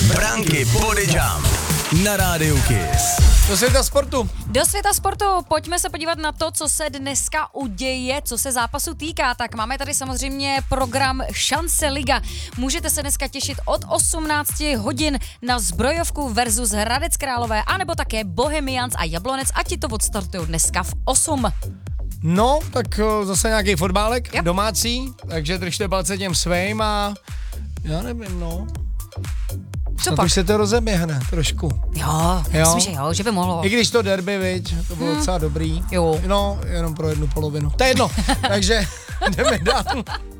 Bránky Body Jump na Rádiu Kiss. Do světa sportu pojďme se podívat na to, co se dneska uděje, co se zápasu týká. Tak máme tady samozřejmě program Šance Liga. Můžete se dneska těšit od 18 hodin na Zbrojovku versus Hradec Králové, anebo také Bohemians a Jablonec, a ti to odstartují dneska v 8. No, tak zase nějaký fotbálek domácí, takže držte palce těm svým a já nevím, no. Co pak? Už se to rozeběhne trošku. Jo, myslím, že jo, že by mohlo. I když to derby, viď, to bylo docela dobrý. Jo. No, jenom pro jednu polovinu. To je jedno, takže jdeme dál.